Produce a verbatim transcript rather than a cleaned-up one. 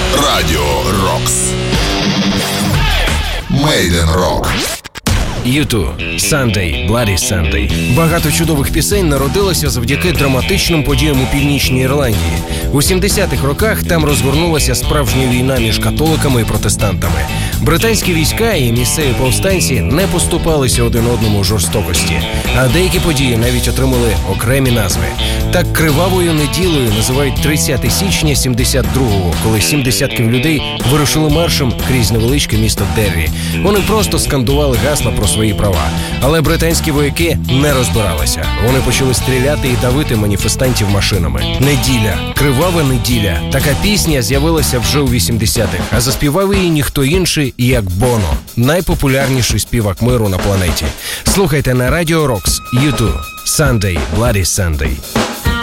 Радіо Рокс. Made in Rock. ю ту «Sunday, Bloody Sunday». Багато чудових пісень народилося завдяки драматичним подіям у Північній Ірландії. У сімдесятих роках там розгорнулася справжня війна між католиками і протестантами. Британські війська і місцеві повстанці не поступалися один одному у жорстокості, а деякі події навіть отримали окремі назви. Так кривавою неділею називають тридцяте січня сімдесят другого, коли сім десятків людей вирушили маршем крізь невеличке місто Деррі. Вони просто скандували гасла про свої права. Але британські вояки не розбиралися. Вони почали стріляти і давити маніфестантів машинами. Неділя. Кривава неділя. Така пісня з'явилася вже у вісімдесятих, а заспівав її ніхто інший, як Боно. Найпопулярніший співак миру на планеті. Слухайте на Радіо Рокс, ю ту «Sunday, Bloody Sunday».